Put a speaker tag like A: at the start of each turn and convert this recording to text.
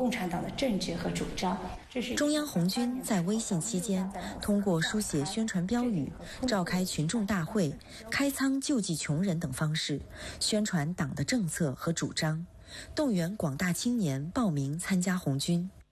A: 共产党的政治和主张。这是
B: 中央红军在微信期间通过书写宣传标语、召开群众大会、开仓救济穷人等方式，宣传党的政策和主张，动员广大青年报名参加红军。